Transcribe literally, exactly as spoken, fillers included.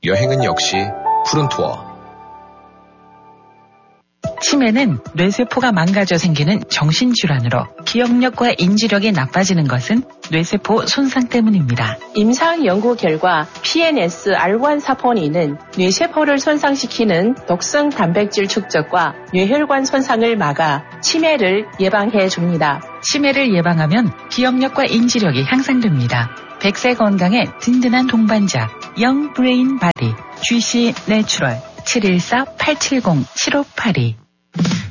여행은 역시 푸른 투어. 치매는 뇌세포가 망가져 생기는 정신질환으로 기억력과 인지력이 나빠지는 것은 뇌세포 손상 때문입니다. 임상 연구 결과 피엔에스 알 원 사포닌은 뇌세포를 손상시키는 독성 단백질 축적과 뇌혈관 손상을 막아 치매를 예방해 줍니다. 치매를 예방하면 기억력과 인지력이 향상됩니다. 백 세 건강의 든든한 동반자 영 브레인 바디 지씨 내추럴 칠일사 팔칠공 칠오팔이